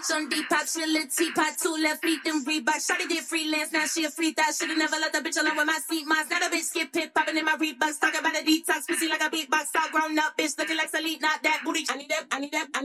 bitch on Depop, she a little teapot, 2 left feet, them Reebok. Shawty did freelance, now she a free thot. Should've never let the bitch alone with my seat moss. Now the bitch skip hip, popping in my Reeboks. Talking about a detox, pussy like a beatbox. All grown up, bitch looking like Salute, not that booty. I need that, I need that, I need